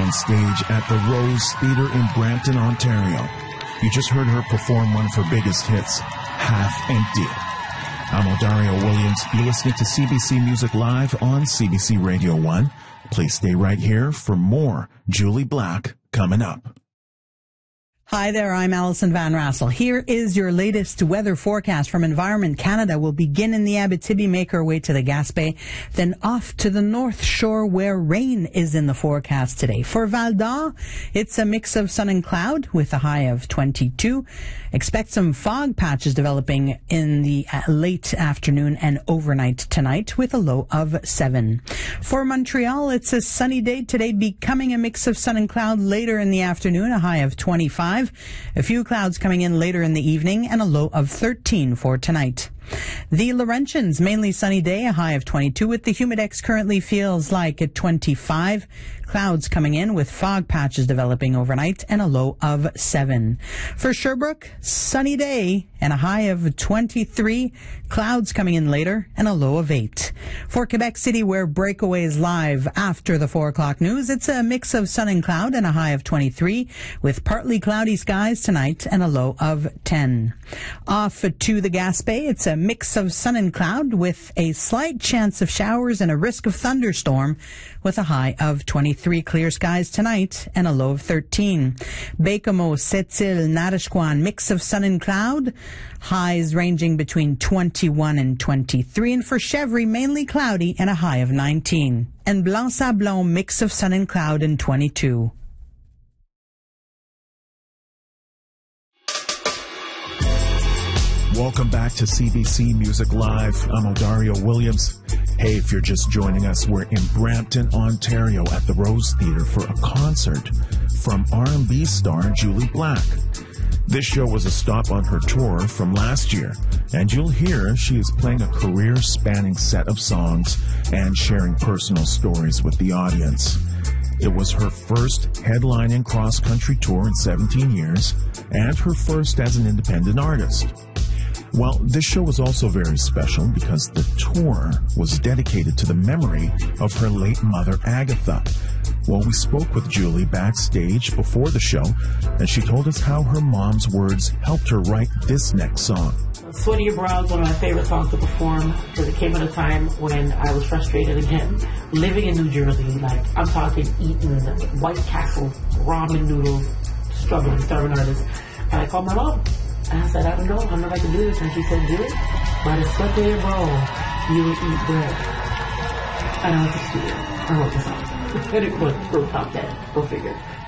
on stage at the Rose Theatre in Brampton, Ontario. You just heard her perform one of her biggest hits, Half Empty. I'm Odario Williams. You're listening to CBC Music Live on CBC Radio 1. Please stay right here for more Julie Black coming up. Hi there, I'm Alison Van Rassel. Here is your latest weather forecast from Environment Canada. We'll begin in the Abitibi, make our way to the Gaspé, then off to the North Shore where rain is in the forecast today. For Val d'Or, it's a mix of sun and cloud with a high of 22. Expect some fog patches developing in the late afternoon and overnight tonight with a low of 7. For Montreal, it's a sunny day today, becoming a mix of sun and cloud later in the afternoon, a high of 25. A few clouds coming in later in the evening and a low of 13 for tonight. The Laurentians, mainly sunny day, a high of 22 with the Humidex currently feels like at 25. Clouds coming in with fog patches developing overnight and a low of 7. For Sherbrooke, sunny day and a high of 23. Clouds coming in later and a low of 8. For Quebec City, where Breakaway is live after the 4 o'clock news, it's a mix of sun and cloud and a high of 23 with partly cloudy skies tonight and a low of 10. Off to the Gaspé, it's a mix of sun and cloud with a slight chance of showers and a risk of thunderstorm with a high of 23. Clear skies tonight and a low of 13. Baie-Comeau, Sept-Îles, Natashquan, mix of sun and cloud, highs ranging between 21 and 23. And for Chevry, mainly cloudy and a high of 19. And Blanc-Sablon, mix of sun and cloud and 22. Welcome back to CBC Music Live. I'm Odario Williams. Hey, if you're just joining us, we're in Brampton, Ontario at the Rose Theatre for a concert from R&B star Julie Black. This show was a stop on her tour from last year, and you'll hear she is playing a career-spanning set of songs and sharing personal stories with the audience. It was her first headlining cross-country tour in 17 years, and her first as an independent artist. Well, this show was also very special because the tour was dedicated to the memory of her late mother, Agatha. Well, we spoke with Julie backstage before the show, and she told us how her mom's words helped her write this next song. Sweat of Your Brow is one of my favorite songs to perform because it came at a time when I was frustrated again. Living in New Jersey, like I'm talking eating White Castle ramen noodles, starving artist. And I called my mom. And I said, I don't know if I can do this. And she said, do it. By the sweat of your brow, you will eat bread. And I went to studio. I wrote the song. And it was top 10. Go figure.